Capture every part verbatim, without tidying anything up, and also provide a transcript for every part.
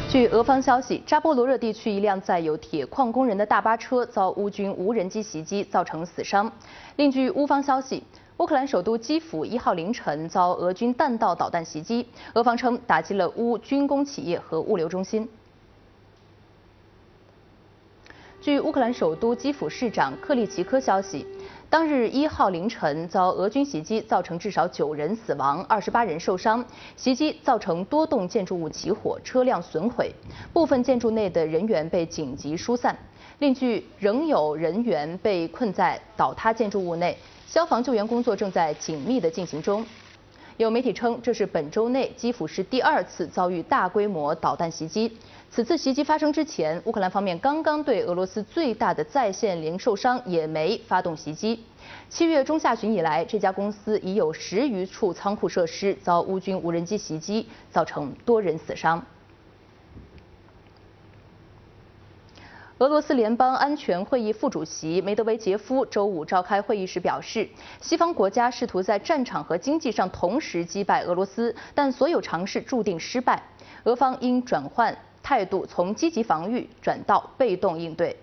据俄方消息，扎波罗热地区一辆载有铁矿工人的大巴车遭乌军无人机袭击，造成死伤。另据乌方消息，乌克兰首都基辅一号凌晨遭俄军弹道导弹袭击，俄方称打击了乌军工企业和物流中心。据乌克兰首都基辅市长克利奇科消息，当日一号凌晨遭俄军袭击，造成至少九人死亡，二十八人受伤。袭击造成多栋建筑物起火，车辆损毁，部分建筑内的人员被紧急疏散。另据仍有人员被困在倒塌建筑物内，消防救援工作正在紧密地进行中。有媒体称，这是本周内基辅市第二次遭遇大规模导弹袭击。此次袭击发生之前，乌克兰方面刚刚对俄罗斯最大的在线零售商野莓发动袭击。七月中下旬以来，这家公司已有十余处仓库设施遭乌军无人机袭击，造成多人死伤。俄罗斯联邦安全会议副主席梅德韦杰夫周五召开会议时表示，西方国家试图在战场和经济上同时击败俄罗斯，但所有尝试注定失败。俄方应转换态度，从积极防御转到被动应对。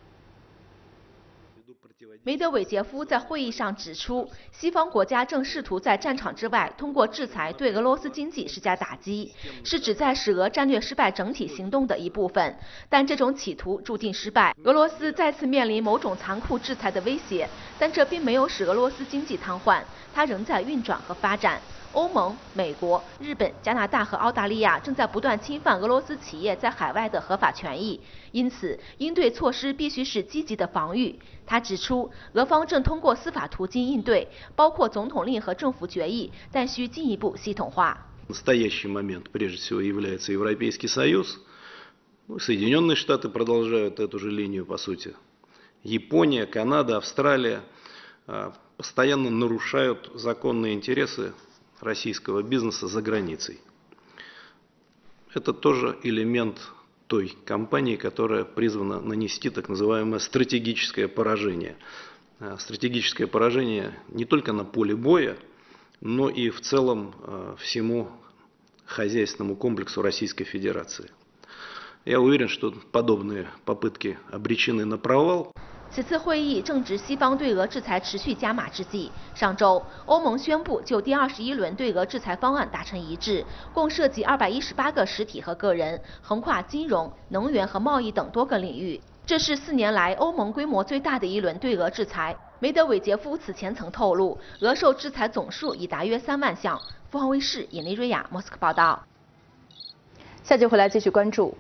梅德韦杰夫在会议上指出，西方国家正试图在战场之外通过制裁对俄罗斯经济施加打击，是旨在使俄战略失败整体行动的一部分。但这种企图注定失败，俄罗斯再次面临某种残酷制裁的威胁，但这并没有使俄罗斯经济瘫痪，它仍在运转和发展。欧盟、美国、日本、加拿大和澳大利亚正在不断侵犯俄罗斯企业在海外的合法权益，因此应对措施必须是积极的防御。他指出，俄方正通过司法途径应对，包括总统令和政府决议，但需进一步系统化。 В настоящий момент прежде всего является Европейский Союз. Соединенные Штаты продолжают эту же линию, по сути. Япония, Канада, Австралия постоянно нарушают законные интересы российского бизнеса за границей. Это тоже элемент той кампании, которая призвана нанести так называемое стратегическое поражение. Стратегическое поражение не только на поле боя, но и в целом всему хозяйственному комплексу Российской Федерации. Я уверен, что подобные попытки обречены на провал. 此次会议正值西方对俄制裁持续加码之际。上周，欧盟宣布就第二十一轮对俄制裁方案达成一致，共涉及二百一十八个实体和个人，横跨金融、能源和贸易等多个领域。这是四年来欧盟规模最大的一轮对俄制裁。梅德韦杰夫此前曾透露，俄受制裁总数已达约三万项。凤凰卫视尹丽瑞亚莫斯科报道。 下节回来继续关注。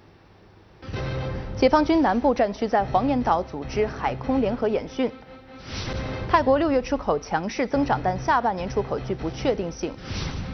解放军南部战区在黄岩岛组织海空联合演训。泰国六月出口强势增长，但下半年出口具不确定性。